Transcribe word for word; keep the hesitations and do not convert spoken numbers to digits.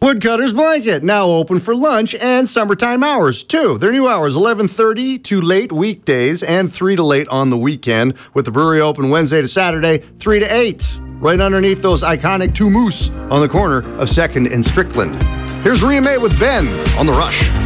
Woodcutter's Blanket, now open for lunch and summertime hours, too. Their new hours, eleven thirty to late weekdays and three to late on the weekend, with the brewery open Wednesday to Saturday, three to eight, right underneath those iconic two moose on the corner of second and Strickland. Here's Rhea May with Ben on The Rush.